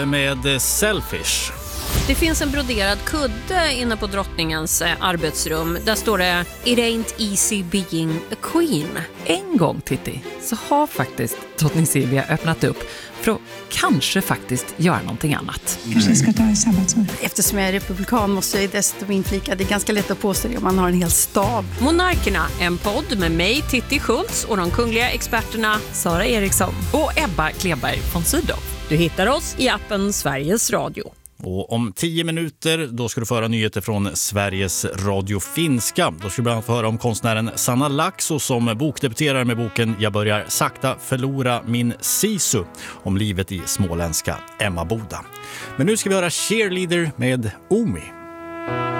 Med Selfish. Det finns en broderad kudde inne på drottningens arbetsrum. Där står det "It ain't easy being a queen". En gång, Titti, så har faktiskt drottning Silvia öppnat upp för att kanske faktiskt göra någonting annat. Kanske ska ta en sabbatsår. Eftersom jag är republikan måste jag dessutom inflika. Det är ganska lätt att påstå det om man har en hel stab. Monarkerna, en podd med mig, Titti Schultz, och de kungliga experterna Sara Eriksson och Ebba Kleberg von Sydow. Du hittar oss i appen Sveriges Radio. Och om 10 minuter då ska du få höra nyheter från Sveriges Radio Finska. Då ska du bland annat få höra om konstnären Sanna Laxo som bokdebuterar med boken "Jag börjar sakta förlora min sisu", om livet i småländska Emmaboda. Men nu ska vi höra Cheerleader med Omi.